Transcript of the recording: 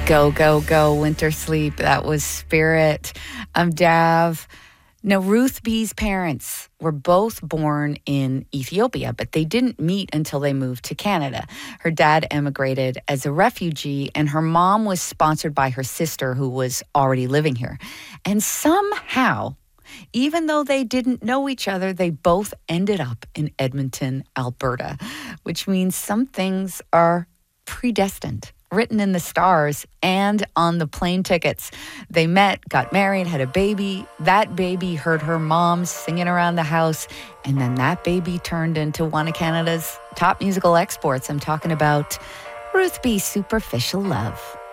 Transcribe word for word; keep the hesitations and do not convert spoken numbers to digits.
Go, go, go, Winter Sleep. That was Spirit. I'm Dav. Now, Ruth B's parents were both born in Ethiopia, but they didn't meet until they moved to Canada. Her dad emigrated as a refugee, and her mom was sponsored by her sister, who was already living here. And somehow, even though they didn't know each other, they both ended up in Edmonton, Alberta, which means some things are predestined, written in the stars and on the plane tickets. They met, got married, had a baby. That baby heard her mom singing around the house, and then that baby turned into one of Canada's top musical exports. I'm talking about Ruth B. Superficial Love.